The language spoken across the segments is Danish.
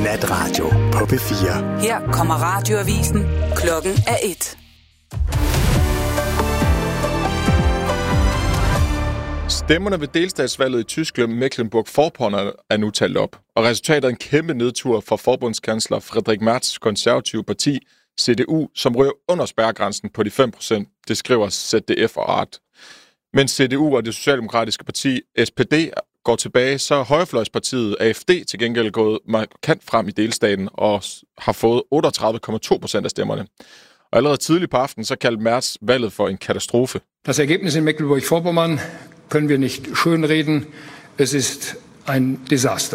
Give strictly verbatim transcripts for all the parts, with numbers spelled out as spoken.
Natradio på P fire. Her kommer radioavisen. Klokken er et. Stemmerne ved delstatsvalget i Tyskland Mecklenburg-Vorpommern er nu talt op, og resultatet er en kæmpe nedtur for forbundskansler Friedrich Merz' konservative parti, C D U, som ryger under spærregrænsen på de fem procent, det skriver Z D F og Art. Mens C D U og det socialdemokratiske parti S P D går tilbage, så er højrefløjspartiet A F D til gengæld gået markant frem i delstaten og har fået otteogtredive komma to procent af stemmerne. Og allerede tidligt på aftenen så kaldte Merz valget for en katastrofe. Das Ergebnis in Mecklenburg-Vorpommern können wir nicht schönreden. Es ist ein Desaster.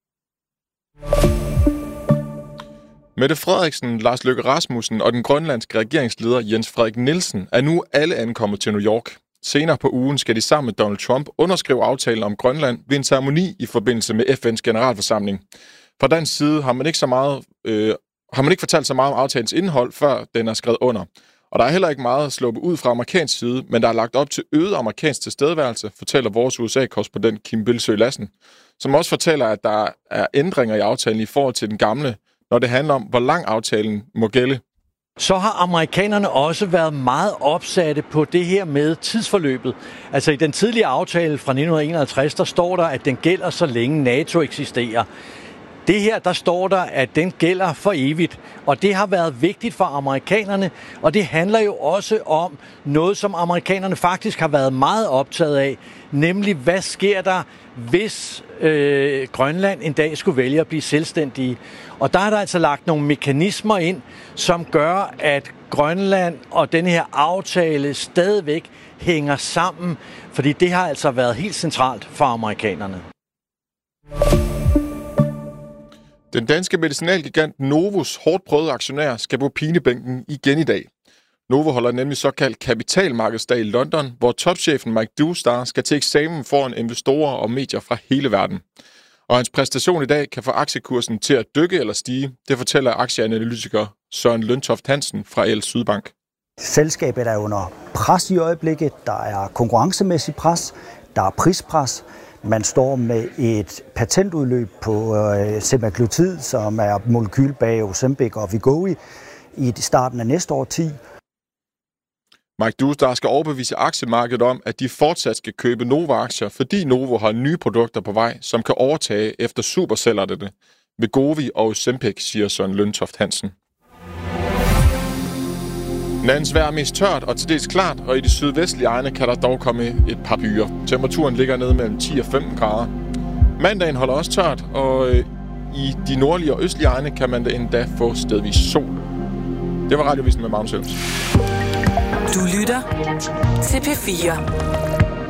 Mette Frederiksen, Lars Løkke Rasmussen og den grønlandske regeringsleder Jens Frederik Nielsen er nu alle ankommet til New York. Senere på ugen skal de sammen med Donald Trump underskrive aftalen om Grønland ved en ceremoni i forbindelse med F N's generalforsamling. Fra dansk side har man ikke så meget, øh, har man ikke fortalt så meget om aftalens indhold, før den er skrevet under. Og der er heller ikke meget sluppet ud fra amerikansk side, men der er lagt op til øget amerikansk tilstedeværelse, fortæller vores U S A-korrespondent Kim Bilsøe Lassen, som også fortæller, at der er ændringer i aftalen i forhold til den gamle, når det handler om, hvor lang aftalen må gælde. Så har amerikanerne også været meget opsatte på det her med tidsforløbet. Altså i den tidlige aftale fra nitten enoghalvtreds, der står der, at den gælder så længe NATO eksisterer. Det her, der står der, at den gælder for evigt, og det har været vigtigt for amerikanerne, og det handler jo også om noget, som amerikanerne faktisk har været meget optaget af, nemlig hvad sker der, hvis øh, Grønland en dag skulle vælge at blive selvstændige. Og der er der altså lagt nogle mekanismer ind, som gør, at Grønland og denne her aftale stadigvæk hænger sammen, fordi det har altså været helt centralt for amerikanerne. Den danske medicinalgigant Novos hårdt prøvede aktionær skal på pinebænken igen i dag. Novo holder nemlig såkaldt kapitalmarkedsdag i London, hvor topchefen Mike Dewstar skal til eksamen foran investorer og medier fra hele verden. Og hans præstation i dag kan få aktiekursen til at dykke eller stige, det fortæller aktieanalytiker Søren Løntoft Hansen fra El Sydbank. Selskabet er under pres i øjeblikket, der er konkurrencemæssig pres, der er prispres. Man står med et patentudløb på øh, semaglutid, som er molekyl bag Ozempic og Wegovy i starten af næste årti. Mike Dewstar skal overbevise aktiemarkedet om, at de fortsat skal købe Novo-aktier, fordi Novo har nye produkter på vej, som kan overtage efter supercellerne Wegovy og Ozempic, siger Søren Løntoft Hansen. Nattens vejr er mest tørt og til dels klart, og i de sydvestlige egne kan der dog komme et par byer. Temperaturen ligger nede mellem ti og femten grader. Mandagen holder også tørt, og i de nordlige og østlige egne kan man da endda få stedvis sol. Det var Radiovisen med Magnus Sørensen. Du lytter til P fire.